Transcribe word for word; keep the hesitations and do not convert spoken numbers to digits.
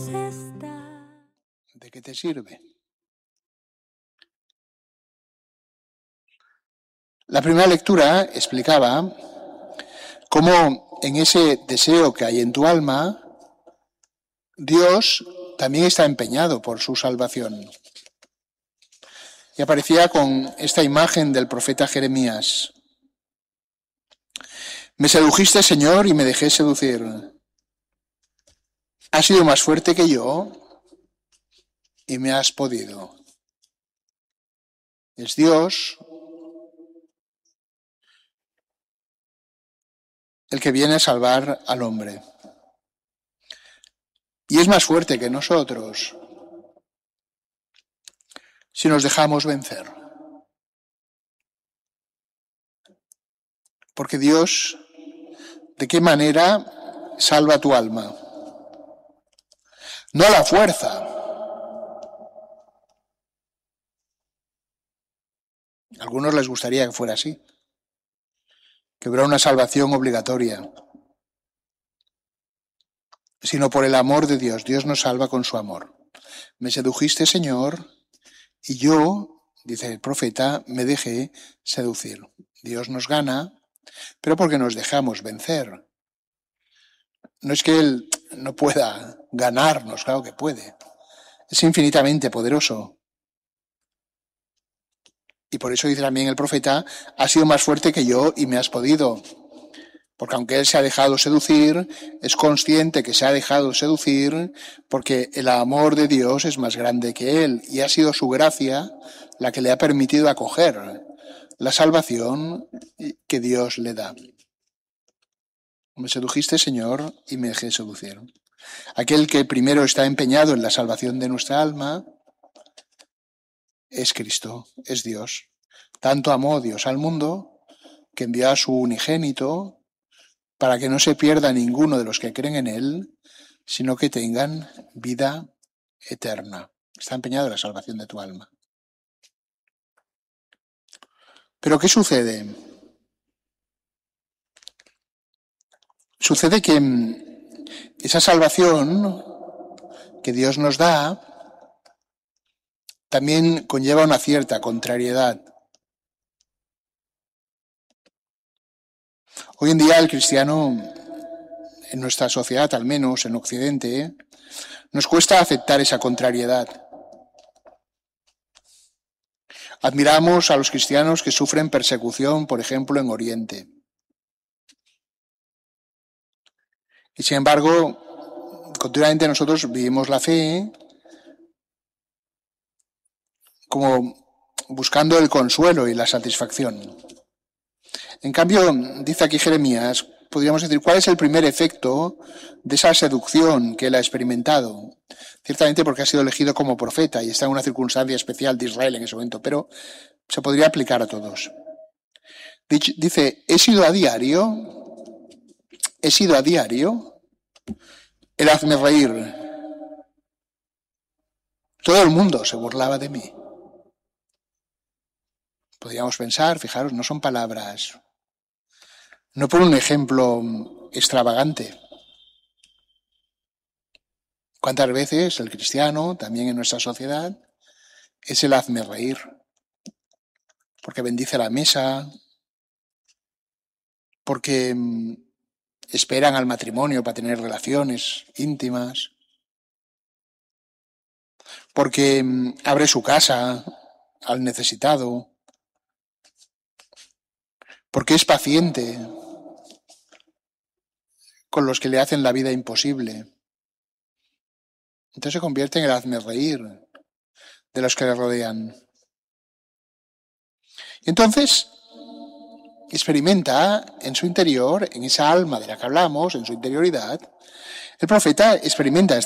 ¿De qué te sirve? La primera lectura explicaba cómo en ese deseo que hay en tu alma, Dios también está empeñado por su salvación. Y aparecía con esta imagen del profeta Jeremías. Me sedujiste, Señor, y me dejé seducir. Has sido más fuerte que yo y me has podido. Es Dios el que viene a salvar al hombre. Y es más fuerte que nosotros si nos dejamos vencer. Porque Dios, ¿de qué manera salva tu alma? No a la fuerza. A algunos les gustaría que fuera así, que hubiera una salvación obligatoria, sino por el amor de Dios. Dios nos salva con su amor. Me sedujiste, Señor, y yo, dice el profeta, me dejé seducir. Dios nos gana, pero porque nos dejamos vencer. No es que Él no pueda ganarnos, claro que puede. Es infinitamente poderoso. Y por eso dice también el profeta, has sido más fuerte que yo y me has podido. Porque aunque Él se ha dejado seducir, es consciente que se ha dejado seducir porque el amor de Dios es más grande que Él. Y ha sido su gracia la que le ha permitido acoger la salvación que Dios le da. Me sedujiste, Señor, y me dejé seducir. Aquel que primero está empeñado en la salvación de nuestra alma es Cristo, es Dios. Tanto amó Dios al mundo que envió a su unigénito para que no se pierda ninguno de los que creen en Él, sino que tengan vida eterna. Está empeñado en la salvación de tu alma. ¿Pero qué sucede? Sucede que esa salvación que Dios nos da también conlleva una cierta contrariedad. Hoy en día el cristiano, en nuestra sociedad, al menos en Occidente, nos cuesta aceptar esa contrariedad. Admiramos a los cristianos que sufren persecución, por ejemplo, en Oriente. Y sin embargo, continuamente nosotros vivimos la fe como buscando el consuelo y la satisfacción. En cambio, dice aquí Jeremías, podríamos decir, ¿cuál es el primer efecto de esa seducción que él ha experimentado? Ciertamente porque ha sido elegido como profeta y está en una circunstancia especial de Israel en ese momento, pero se podría aplicar a todos. Dice, he sido a diario, he sido a diario, el hazme reír. Todo el mundo se burlaba de mí. Podríamos pensar, fijaros, no son palabras, no por un ejemplo extravagante. ¿Cuántas veces el cristiano, también en nuestra sociedad, es el hazme reír? Porque bendice la mesa, porque esperan al matrimonio para tener relaciones íntimas, porque abre su casa al necesitado, porque es paciente con los que le hacen la vida imposible. Entonces se convierte en el hazme reír de los que le rodean. Y entonces experimenta en su interior, en esa alma de la que hablamos, en su interioridad, el profeta experimenta